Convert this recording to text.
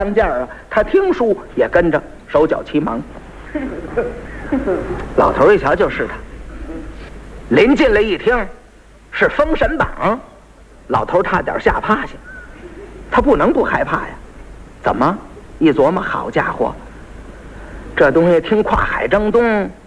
当件啊，他听书也跟着手脚齐忙。老头一瞧就是他，临进来一听是《封神榜》，老头差点吓趴下。他不能不害怕呀，怎么？一琢磨，好家伙，这东西听跨海争东